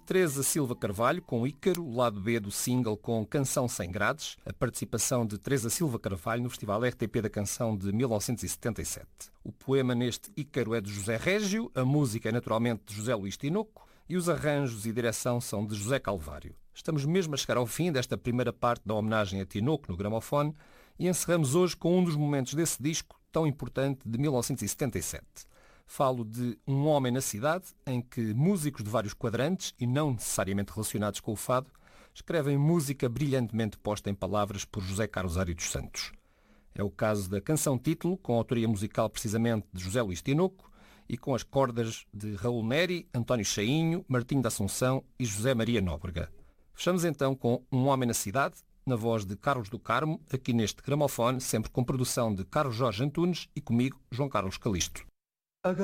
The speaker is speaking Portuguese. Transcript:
Teresa Silva Carvalho com Ícaro, lado B do single com Canção Sem Grades, a participação de Teresa Silva Carvalho no Festival RTP da Canção de 1977. O poema neste Ícaro é de José Régio, a música é naturalmente de José Luís Tinoco e os arranjos e direção são de José Calvário. Estamos mesmo a chegar ao fim desta primeira parte da homenagem a Tinoco no gramofone e encerramos hoje com um dos momentos desse disco tão importante de 1977. Falo de Um Homem na Cidade, em que músicos de vários quadrantes, e não necessariamente relacionados com o fado, escrevem música brilhantemente posta em palavras por José Carlos Ari dos Santos. É o caso da canção-título, com autoria musical precisamente de José Luís Tinoco, e com as cordas de Raul Neri, António Chainho, Martinho da Assunção e José Maria Nóbrega. Fechamos então com Um Homem na Cidade, na voz de Carlos do Carmo, aqui neste gramofone, sempre com produção de Carlos Jorge Antunes e comigo, João Carlos Calisto.